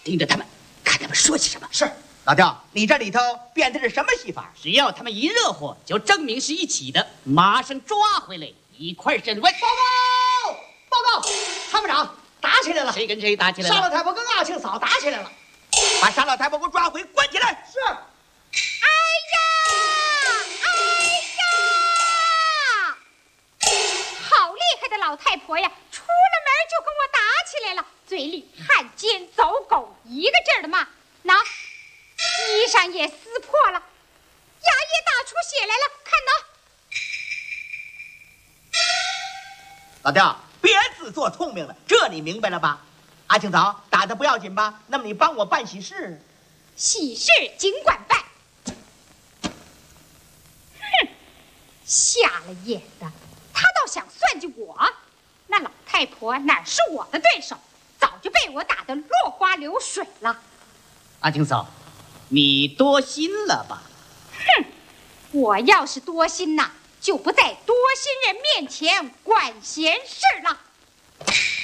盯着他们，看他们说些什么。 是。 老刁，你这里头变的是什么戏法？ 只要他们一热火，就证明是一起的，马上抓回来一块审问。 报告，参谋长，打起来了。 谁跟谁打起来了？ 沙老太婆跟阿庆嫂打起来了。 把沙老太婆给我抓回，关起来。 是。 哎呀！好厉害的老太婆呀！出了门就跟我打起来了，嘴里汉奸走狗一个劲儿的骂。那衣裳也撕破了，牙也打出血来了，看呐！ 老刁，别自作聪明了，这你明白了吧？阿庆嫂打的不要紧吧？那么你帮我办喜事。 喜事尽管办。哼，瞎了眼的，他倒想算计我。那老太婆哪是我的对手，早就被我打得落花流水了。 阿庆嫂，你多心了吧？ 哼，我要是多心呐，就不在多心人面前管闲事了。